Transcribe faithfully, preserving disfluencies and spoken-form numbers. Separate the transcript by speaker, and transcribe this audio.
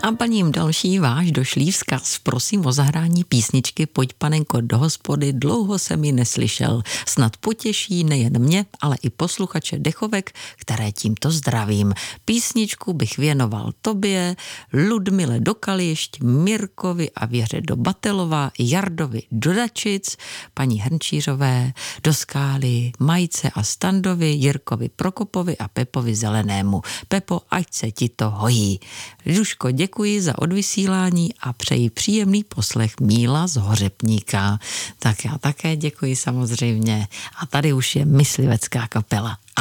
Speaker 1: A plním další váš došlý vzkaz. Prosím o zahrání písničky Pojď panenko do hospody, dlouho jsem ji neslyšel. Snad potěší nejen mě, ale i posluchače Dechovek, které tímto zdravím. Písničku bych věnoval tobě, Ludmile do Kališť, Mirkovi a Věře do Batelova, Jardovi do Dačic, paní Hrnčířové do Skály, Majce a Standovi, Jirkovi Prokopovi a Pepovi Zelenému. Pepo, ať se ti to hojí. Duško, děkuji za odvysílání a přeji příjemný poslech. Míla z Hořepníka. Tak já také děkuji samozřejmě. A tady už je myslivecká kapela.